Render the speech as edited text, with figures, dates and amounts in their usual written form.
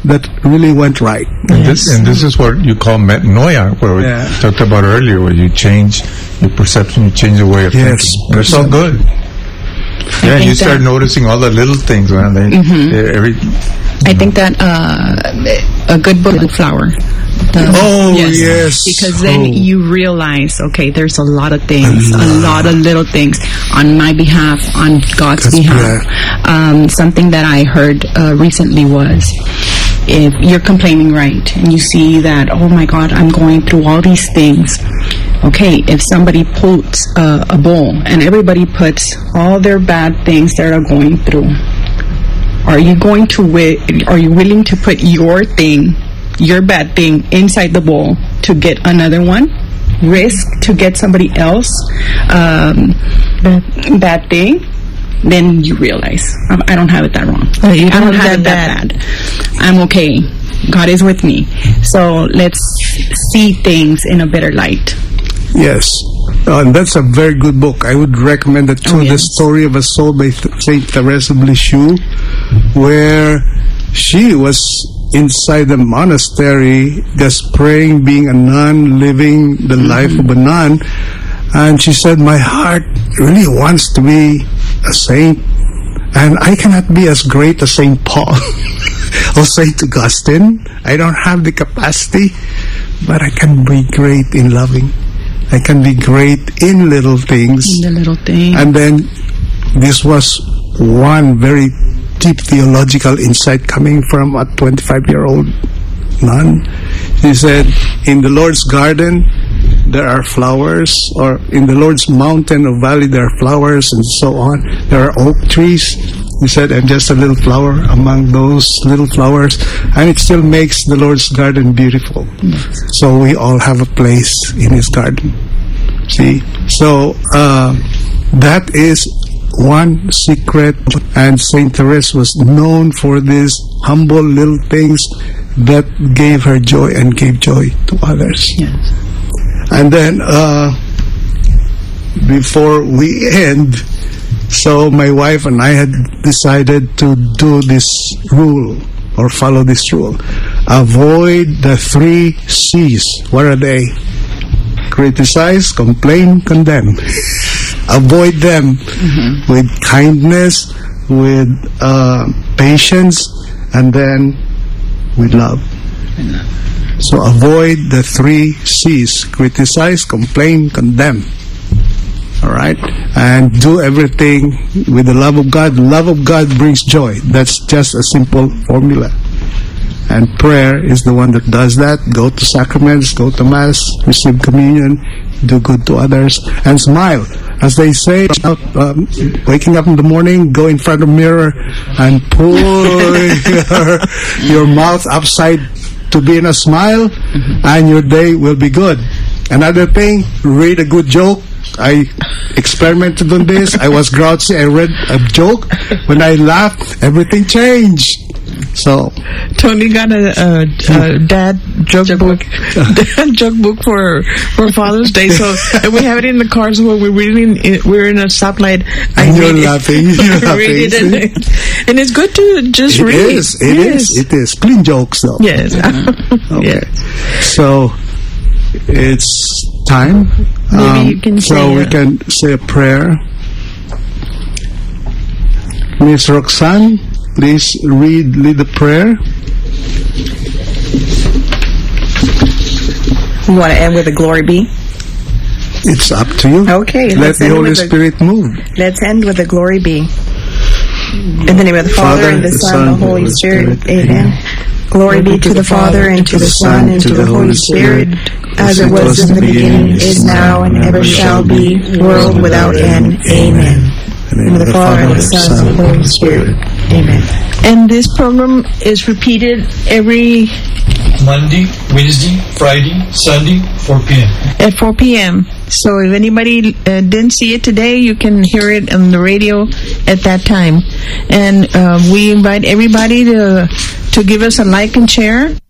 that really went right. And this is what you call metanoia, where we talked about earlier, where you change your perception, you change the way of thinking. It's all good. Yeah, you start noticing all the little things, man. I think that a good book, Flower. Yes. Because then you realize, okay, there's a lot of things, a lot of little things on my behalf, on God's behalf. Something that I heard recently was, if you're complaining, right, and you see that, oh my God, I'm going through all these things. Okay, if somebody puts a bowl and everybody puts all their bad things that are going through, are you willing to put your thing, your bad thing, inside the bowl to get another one? Risk to get somebody else bad thing? Then you realize, I don't have it that wrong. I don't have it that bad. I'm okay. God is with me. So let's see things in a better light. Yes. And that's a very good book. I would recommend it too. The Story of a Soul by Saint Teresa of Lisieux, where she was inside the monastery just praying, being a nun, living the life of a nun. And she said, my heart really wants to be a saint, and I cannot be as great as Saint Paul or Saint Augustine. I don't have the capacity, but I can be great in loving. I can be great in little things. In the little things. And then this was one very deep theological insight coming from a 25-year-old nun. She said, in the Lord's garden, there are flowers, or in the Lord's mountain or valley, there are flowers, and so on. There are oak trees. He said, I'm just a little flower among those little flowers, and it still makes the Lord's garden beautiful. So we all have a place in His garden. See? So that is one secret, and Saint Teresa was known for these humble little things that gave her joy and gave joy to others. Yes. And then before we end, so my wife and I had decided to do this rule, or follow this rule. Avoid the 3 C's. What are they? Criticize, complain, condemn. Avoid them with kindness, with patience, and then with love. So avoid the 3 C's. Criticize, complain, condemn. Alright? And do everything with the love of God. The love of God brings joy. That's just a simple formula. And prayer is the one that does that. Go to sacraments, go to Mass, receive communion, do good to others, and smile. As they say, waking up in the morning, go in front of the mirror and pull your mouth upside to be in a smile, and your day will be good. Another thing, read a good joke. I experimented on this. I was grouchy. I read a joke. When I laughed, everything changed. So Tony got a dad joke book, joke book for Father's Day. So we have it in the cars when we're in a stoplight. You're laughing. Read it, and it's good to just read. It is clean jokes though. Yes. Okay. Yes. So it's time. Maybe you can we can say a prayer. Miss Roxanne, please lead the prayer. You want to end with a glory be? It's up to you. Okay. Let the Holy Spirit move. Let's end with a glory be. In the name of the Father, and the Son, and the Holy Spirit. Amen. Glory be to the Father, and to the Son, and to the Holy Spirit, as it was in the beginning, is now, and ever shall be, world without end. Amen. In the name of the Father, and the Son, and the Holy Spirit. Amen. And this program is repeated every Monday, Wednesday, Friday, Sunday, 4 p.m. At 4 p.m. So if anybody didn't see it today, you can hear it on the radio at that time. And we invite everybody to give us a like and share.